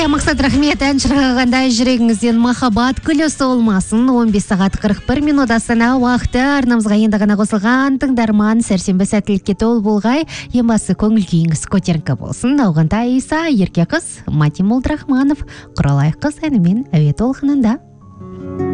Мақсат, рахмет. Ән шырғағанда жүрегіңізден махаббат гүлі солмасын. 15 сағат 41 минут Астана уақыты. Арнамызға енді ғана қосылған тыңдарман сәрсенбі сәттілікке тол болғай. Ең басы көңіл күйіңіз көтеріңкі болсын. Ауғанда Иса, ерке қыз Мати Молдрахманов, құралай қыз әнімен әуе толқынында.